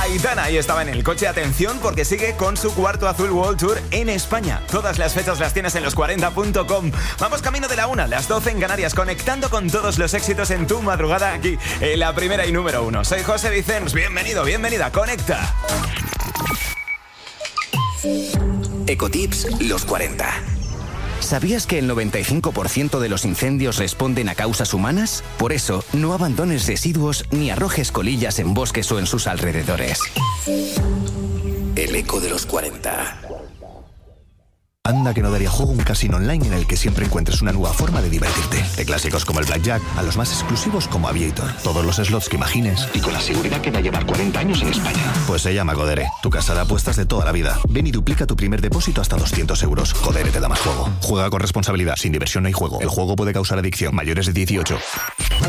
Aitana ahí estaba en el coche. Atención, porque sigue con su cuarto Azul World Tour en España. Todas las fechas las tienes en los40.com. Vamos camino de la 1, las 12 en Canarias, conectando con todos los éxitos en tu madrugada aquí en la primera y número 1. Soy José Vicens, bienvenido, bienvenida, conecta. Ecotips los 40. ¿Sabías que el 95% de los incendios responden a causas humanas? Por eso, no abandones residuos ni arrojes colillas en bosques o en sus alrededores. El eco de los 40. Anda que no daría juego un casino online en el que siempre encuentres una nueva forma de divertirte. De clásicos como el Blackjack a los más exclusivos como Aviator. Todos los slots que imagines y con la seguridad que va a llevar 40 años en España. Pues se llama Codere, tu casa de apuestas de toda la vida. Ven y duplica tu primer depósito hasta 200 euros. Codere te da más juego. Juega con responsabilidad. Sin diversión no hay juego. El juego puede causar adicción. Mayores de 18.